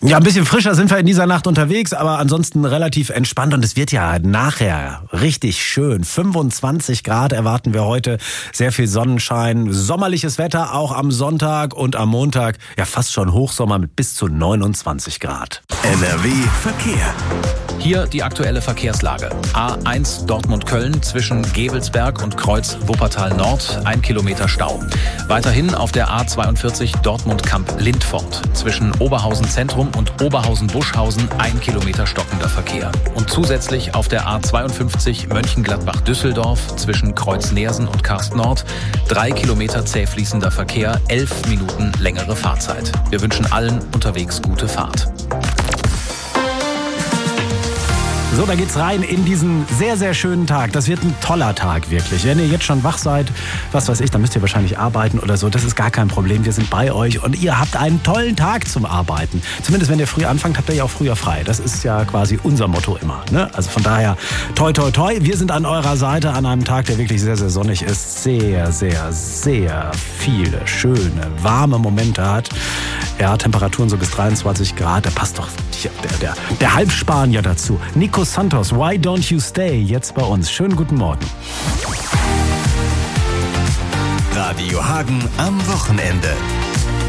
Ja, ein bisschen frischer sind wir in dieser Nacht unterwegs, aber ansonsten relativ entspannt und es wird ja nachher richtig schön. 25 Grad erwarten wir heute, sehr viel Sonnenschein, sommerliches Wetter auch am Sonntag und am Montag, ja fast schon Hochsommer mit bis zu 29 Grad. NRW Verkehr. Hier die aktuelle Verkehrslage. A1 Dortmund-Köln zwischen Gevelsberg und Kreuz Wuppertal Nord, 1 Kilometer Stau. Weiterhin auf der A42 Dortmund-Kamp-Lindfort zwischen Oberhausen Zentrum und Oberhausen-Buschhausen, 1 Kilometer stockender Verkehr. Und zusätzlich auf der A52 Mönchengladbach-Düsseldorf zwischen Kreuz Neersen und Karst Nord, 3 Kilometer zäh fließender Verkehr, 11 Minuten längere Fahrzeit. Wir wünschen allen unterwegs gute Fahrt. So, da geht's rein in diesen sehr, sehr schönen Tag. Das wird ein toller Tag, wirklich. Wenn ihr jetzt schon wach seid, was weiß ich, dann müsst ihr wahrscheinlich arbeiten oder so. Das ist gar kein Problem. Wir sind bei euch und ihr habt einen tollen Tag zum Arbeiten. Zumindest wenn ihr früh anfangt, habt ihr ja auch früher frei. Das ist ja quasi unser Motto immer, ne? Also von daher, toi, toi, toi. Wir sind an eurer Seite an einem Tag, der wirklich sehr, sehr sonnig ist. Sehr, sehr, sehr viele schöne, warme Momente hat. Ja, Temperaturen so bis 23 Grad. Da passt doch der Halbspanier dazu. Nico Santos, Why Don't You Stay? Jetzt bei uns. Schönen guten Morgen. Radio Hagen am Wochenende.